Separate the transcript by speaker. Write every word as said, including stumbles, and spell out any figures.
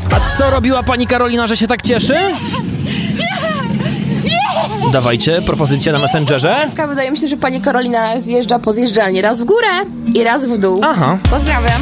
Speaker 1: A co robiła pani Karolina, że się tak cieszy? Dawajcie, propozycję na Messengerze.
Speaker 2: Wydaje mi się, że pani Karolina zjeżdża po zjeżdżalni raz w górę i raz w dół.
Speaker 1: Aha.
Speaker 2: Pozdrawiam.